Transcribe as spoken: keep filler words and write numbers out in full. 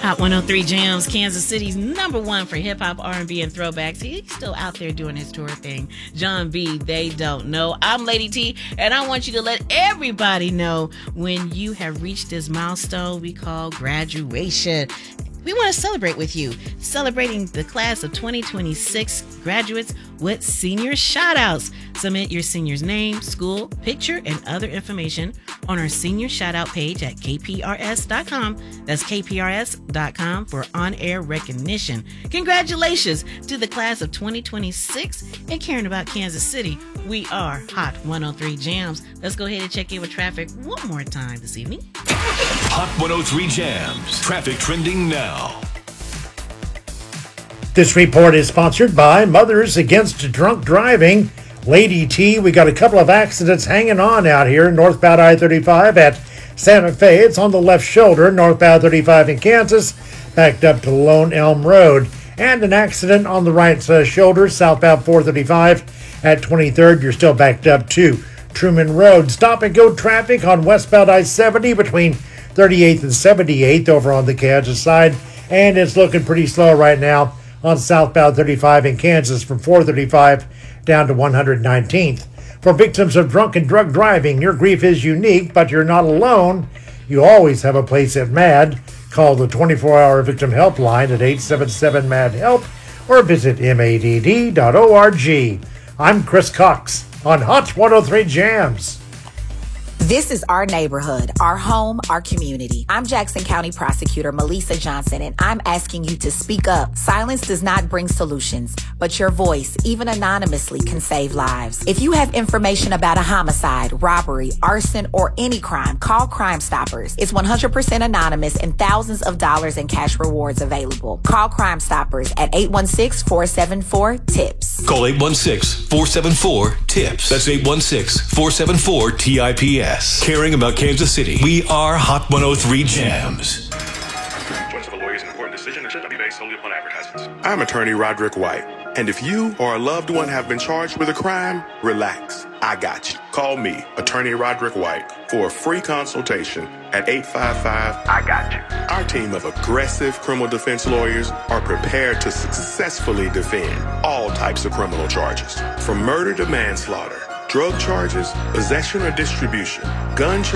Hot one oh three Jams, Kansas City's number one for hip-hop, R and B, and throwbacks. He's still out there doing his tour thing. John B, They Don't Know. I'm Lady T, and I want you to let everybody know when you have reached this milestone we call graduation. We want to celebrate with you, celebrating the class of twenty twenty-six graduates with senior shout-outs. Submit your senior's name, school, picture, and other information on our senior shout-out page at k p r s dot com. That's k p r s dot com for on-air recognition. Congratulations to the class of twenty twenty-six and caring about Kansas City. We are Hot one oh three Jams. Let's go ahead and check in with traffic one more time this evening. Hot one oh three Jams. Traffic trending now. This report is sponsored by Mothers Against Drunk Driving. Lady T, we got a couple of accidents hanging on out here northbound I thirty-five at Santa Fe. It's on the left shoulder, northbound thirty-five in Kansas, backed up to Lone Elm Road. And an accident on the right uh, shoulder, southbound four thirty-five at twenty-third. You're still backed up to Truman Road. Stop and go traffic on westbound I seventy between thirty-eighth and seventy-eighth over on the Kansas side. And it's looking pretty slow right now on southbound thirty-five in Kansas from four thirty-five down to one hundred nineteenth. For victims of drunk and drug driving, your grief is unique, but you're not alone. You always have a place at MAD. Call the twenty-four hour victim helpline at eight seven seven MAD HELP or visit M A D D dot org. I'm Chris Cox on Hot one oh three Jams. This is our neighborhood, our home, our community. I'm Jackson County Prosecutor Melissa Johnson, and I'm asking you to speak up. Silence does not bring solutions, but your voice, even anonymously, can save lives. If you have information about a homicide, robbery, arson, or any crime, call Crime Stoppers. It's one hundred percent anonymous and thousands of dollars in cash rewards available. Call Crime Stoppers at eight one six, four seven four, TIPS. Call eight one six, four seven four, TIPS. That's eight one six, four seven four, T I P S. Caring about Kansas City. We are Hot one oh three Jams. Choice of a lawyer is an important decision and should not be based solely upon advertisements. I'm attorney Roderick White, and if you or a loved one have been charged with a crime, relax. I got you. Call me, attorney Roderick White, for a free consultation at eight five five, I got you. Our team of aggressive criminal defense lawyers are prepared to successfully defend all types of criminal charges, from murder to manslaughter, drug charges, possession or distribution, gun charges,